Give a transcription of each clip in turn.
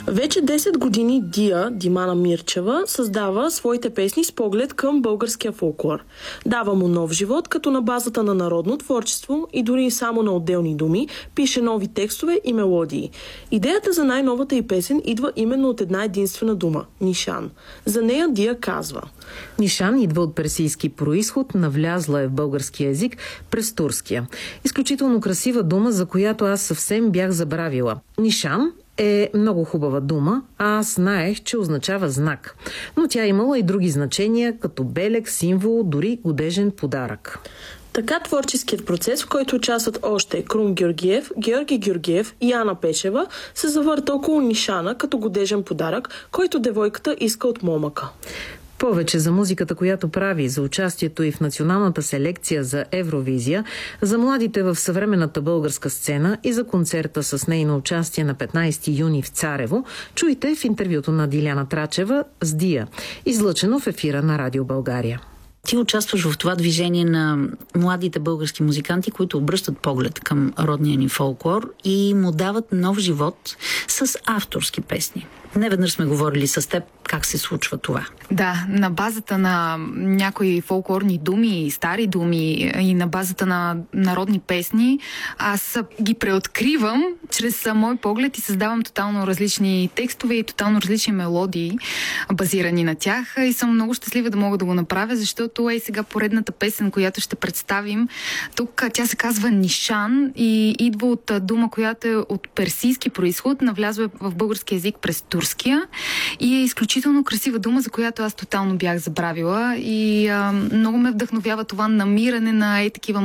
Вече 10 години Димана Мирчева създава своите песни с поглед към българския фолклор. Дава му нов живот, като на базата на народно творчество и дори само на отделни думи пише нови текстове и мелодии. Идеята за най-новата й песен идва именно от една единствена дума – Нишан. За нея Дия казва: Нишан идва от персийски происход, навлязла е в българския език през турския. Изключително красива дума, за която аз съвсем бях забравила. Нишан е много хубава дума, а аз знаех, че означава знак. Но тя имала и други значения, като белег, символ, дори годежен подарък. Така творческият процес, в който участват още Крум Георгиев, Георги Георгиев и Ана Пешева, се завърта около Нишана като годежен подарък, който девойката иска от момъка. Повече за музиката, която прави, за участието и в националната селекция за Евровизия, за младите в съвременната българска сцена и за концерта с нейно участие на 15 юни в Царево, чуйте в интервюто на Диляна Трачева с Дия, излъчено в ефира на Радио България. Ти участваш в това движение на младите български музиканти, които обръщат поглед към родния ни фолклор и му дават нов живот с авторски песни. Неведнъж сме говорили с теб как се случва това. Да, на базата на някои фолклорни думи, стари думи и на базата на народни песни, аз ги преоткривам чрез мой поглед и създавам тотално различни текстове и тотално различни мелодии, базирани на тях. И съм много щастлива да мога да го направя, защото сега поредната песен, която ще представим, тук тя се казва Нишан и идва от дума, която е от персийски происход, навлязва в български език през турския и е изключително красива дума, за която аз тотално бях забравила и много ме вдъхновява това намиране на такива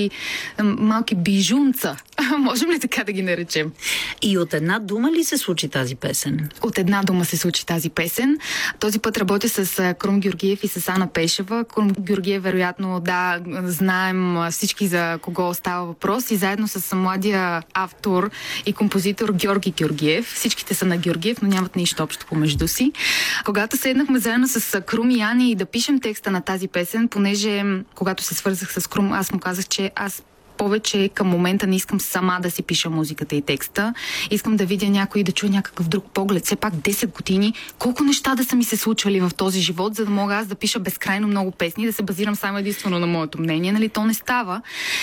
малки бижунца. Можем ли така да ги наречем? И от една дума ли се случи тази песен? От една дума се случи тази песен. Този път работя с Крум Георгиев и с Ана Пешева. Крум Георгиев, вероятно, да, знаем всички за кого става въпрос и заедно с младия автор и композитор Георги Георгиев. Всичките са на Георгиев, но нямат нищо общо помежду си. Когато седнахме заедно с Крум и Ани и да пишем текста на тази песен, понеже когато се свързах с Крум, аз му казах, че аз повече към момента не искам сама да си пиша музиката и текста. Искам да видя някой, да чуя някакъв друг поглед. Все пак 10 години, колко неща да са ми се случвали в този живот, за да мога аз да пиша безкрайно много песни, да се базирам само единствено на моето мнение. Нали, то не става.